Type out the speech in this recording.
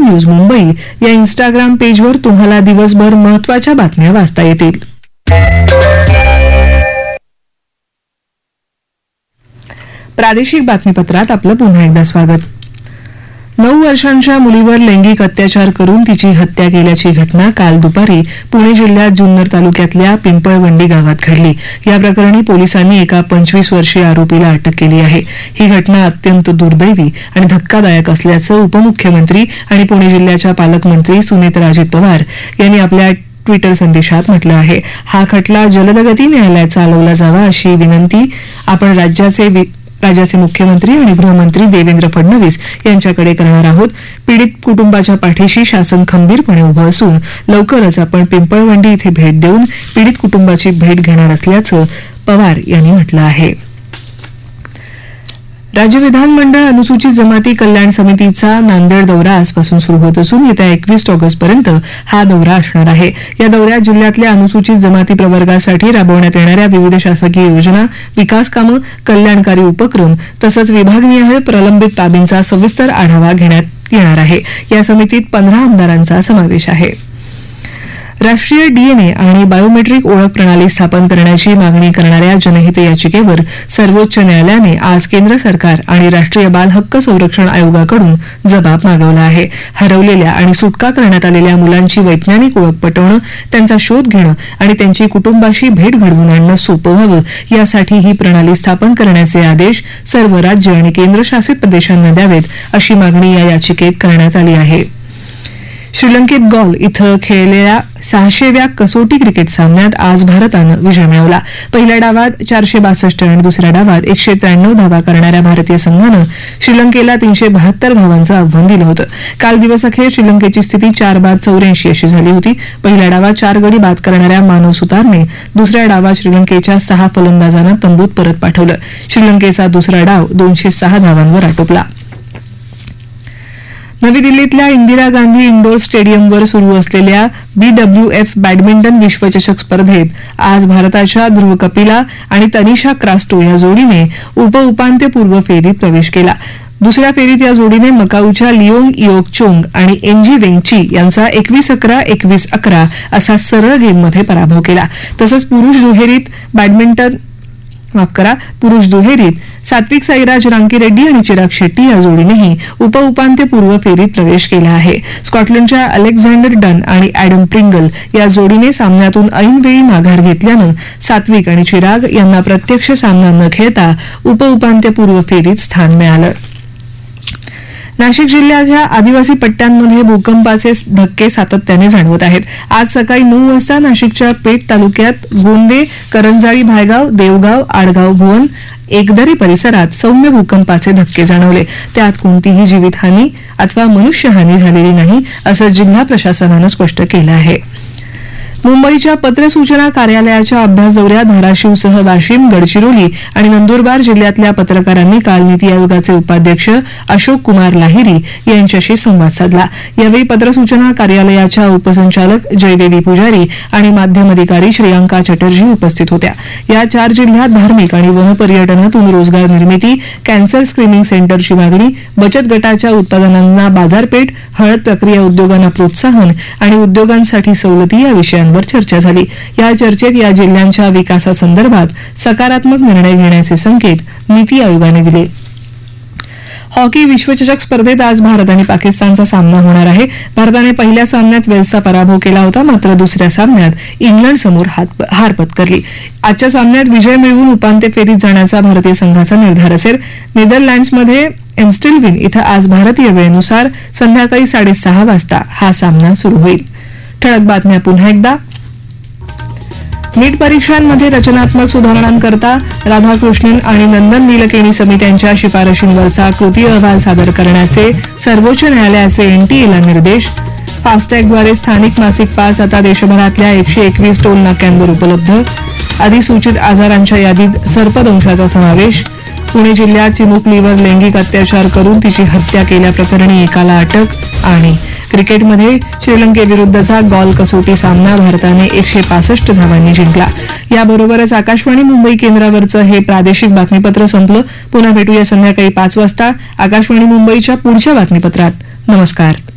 News Mumbai या Instagram पेजवर तुम्हाला दिवसभर महत्त्वाच्या बातम्या वाचता येतील. प्रादेशिक बातमीपत्रात आपलं पुन्हा एकदा स्वागत. 9 वर्षांच्या मुलीवर लैंगिक अत्याचार करून तिची हत्या केल्याची घटना काल दुपारी पुणे जिल्ह्यात जुन्नर तालुक्यातल्या पिंपळवंडी गावात घडली. या प्रकरणी पोलिसांनी एका 25 वर्षीय आरोपीला अटक केली आहे. ही घटना अत्यंत दुर्दैवी आणि धक्कादायक असल्याचं उपमुख्यमंत्री आणि पुणे जिल्ह्याच्या पालकमंत्री सुनेत्राजित पवार यांनी आपल्या ट्विटर संदेशात म्हटलं आहे. हा खटला जलदगती न्यायालयात चालवला जावा अशी विनंती आपण राज्याचे मुख्यमंत्री आणि गृहमंत्री देवेंद्र फडणवीस यांच्याकडे करणार आहोत. पीडित कुटुंबाच्या पाठीशी शासन खंबीरपणे उभं असून लवकरच आपण पिंपळवंडी इथे भेट देऊन पीडित कुटुंबाची भेट घेणार असल्याचं पवार यांनी म्हटलं आहे. राज्य विधानमंडळ अनुसूचित जमाती कल्याण समितीचा नांदेड दौरा आजपासून सुरू होत असून येत्या 21 ऑगस्टपर्यंत हा दौरा असणार आहे. या दौऱ्यात जिल्ह्यातल्या अनुसूचित जमाती प्रवर्गासाठी राबवण्यात येणाऱ्या विविध शासकीय योजना, विकास कामं, कल्याणकारी उपक्रम तसंच विभागनिहाय प्रलंबित बाबींचा सविस्तर आढावा घेण्यात येणार आहे. या समितीत 15 आमदारांचा समावेश आहे. राष्ट्रीय डीएनए आणि बायोमेट्रिक ओळख प्रणाली स्थापन करण्याची मागणी करणाऱ्या जनहित याचिकेवर सर्वोच्च न्यायालयाने आज केंद्र सरकार आणि राष्ट्रीय बाल हक्क संरक्षण आयोगाकडून जबाब मागवला आहे. हरवलेल्या आणि सुटका करण्यात आलेल्या मुलांची वैज्ञानिक ओळख पटवणं, त्यांचा शोध घेणं आणि त्यांची कुटुंबाशी भेट घडवून आणणं सोपं व्हावं यासाठी ही प्रणाली स्थापन करण्याचे आदेश सर्व राज्य आणि केंद्रशासित प्रदेशांना द्यावेत अशी मागणी या याचिकेत करण्यात आली आहे. श्रीलंकेत गॉल इथं खेळलेल्या 600व्या कसोटी क्रिकेट सामन्यात आज भारतानं विजय मिळवला. पहिल्या डावात 462 आणि दुसऱ्या डावात 193 धावा करणाऱ्या भारतीय संघानं श्रीलंकेला 372 धावांचं आव्हान दिलं होतं. काल दिवसअखेर श्रीलंकेची स्थिती 4 बाद 84 अशी झाली होती. पहिल्या डावात 4 गडी बाद करणाऱ्या मानव सुतारने दुसऱ्या डावात श्रीलंकेच्या 6 फलंदाजांना तंबूत परत पाठवलं. श्रीलंकेचा दुसरा डाव 206 धावांवर आटोपला. नवी दिल्लीतल्या इंदिरा गांधी इंडोर स्टेडियमवर सुरू असलेल्या BWF बॅडमिंटन विश्वचषक स्पर्धेत आज भारताच्या ध्रुव कपिला आणि तनिषा क्रास्टो या जोडीने उपउपांत्यपूर्व फेरीत प्रवेश केला. दुसऱ्या फेरीत या जोडीने मकाऊच्या लिओंग इओक चोंग आणि एनजी वेंगची यांचा 21-11, 21-11 असा सरळ गेममध्ये पराभव केला. तसंच पुरुष दुहेरीत सात्विक साईराज रांकीरेड्डी आणि चिराग शेट्टी या जोडीनेही उपउपांत्यपूर्व फेरीत प्रवेश केला आहे. स्कॉटलंडच्या अलेक्झांडर डन आणि ॲडम प्रिंगल या जोडीने सामन्यातून ऐनवेळी माघार घेतल्यानं सात्विक आणि चिराग यांना प्रत्यक्ष सामना न खेळता उपउपांत्यपूर्व फेरीत स्थान मिळालं. नाशिक जिल्ह्याच्या आदिवासी पट्ट्यांमध्ये भूकंपाचे धक्के सातत्याने जाणवत आहेत. आज सकाळी 9 वाजता नाशिकच्या पेठ तालुक्यात गोंदे, करंजाळी, भायगाव, देवगाव, आडगाव, भुवन, एकदरी परिसरात सौम्य भूकंपाचे धक्के जाणवले. त्यात कोणतीही जीवितहानी अथवा मनुष्यहानी झालेली नाही असं जिल्हा प्रशासनानं स्पष्ट केलं आहे. मुंबईच्या पत्र सूचना कार्यालयाच्या अभ्यास दौऱ्यात धाराशिवसह वाशिम, गडचिरोली आणि नंदुरबार जिल्ह्यातल्या पत्रकारांनी काल नीती आयोगाचे उपाध्यक्ष अशोक कुमार लाहिरी यांच्याशी संवाद साधला. यावेळी पत्र सूचना कार्यालयाच्या उपसंचालक जयदेवी पुजारी आणि माध्यम अधिकारी श्रियांका चटर्जी उपस्थित होत्या. या 4 जिल्ह्यात धार्मिक आणि वनपर्यटनातून रोजगार निर्मिती, कॅन्सर स्क्रीनिंग सेंटरची मागणी, बचत गटाच्या उत्पादनांना बाजारपेठ, हळद प्रक्रिया उद्योगांना प्रोत्साहन आणि उद्योगांसाठी सवलती या विषयांवर चर्चा झाली. या चर्चेत या जिल्ह्यांच्या विकासासंदर्भात सकारात्मक निर्णय घेण्याचे संकेत नीती आयोगाने दिले. हॉकी विश्वचषक स्पर्धेत आज भारत आणि पाकिस्तानचा सामना होणार आहे. भारताने पहिल्या सामन्यात वेल्सचा पराभव केला होता, मात्र दुसऱ्या सामन्यात इंग्लंडसमोर हार पत्करली. आजच्या सामन्यात विजय मिळवून उपांत्य फेरीत जाण्याचा भारतीय संघाचा निर्धार असेल. नेदरलँड्समध्ये एम्स्टेलविन इथं आज भारतीय वेळेनुसार संध्याकाळी 6:30 वाजता हा सामना सुरू होईल. ठळक बातम्या पुन्हा एकदा. नीट परीक्षांमध्ये रचनात्मक सुधारणांकरता राधाकृष्णन आणि नंदन नीलकेणी समित्यांच्या शिफारशींवरचा कृती अहवाल सादर करण्याचे सर्वोच्च न्यायालयाचे एनटीएला निर्देश. फास्टॅगद्वारे स्थानिक मासिक पास आता देशभरातल्या 121 टोल नाक्यांवर उपलब्ध. अधिसूचित आजारांच्या यादीत सर्पदंशाचा समावेश. पुणे जिल्ह्यात चिमुकलीवर लैंगिक अत्याचार करून तिची हत्या केल्याप्रकरणी एकाला अटक. आणि क्रिकेटमध्ये श्रीलंकेविरुद्धचा गॉल कसोटी सामना भारताने 165 धावांनी जिंकला. याबरोबरच आकाशवाणी मुंबई केंद्रावरचं हे प्रादेशिक बातमीपत्र संपलं. पुन्हा भेटूया संध्याकाळी 5 वाजता आकाशवाणी मुंबईच्या पुढच्या बातमीपत्रात. नमस्कार.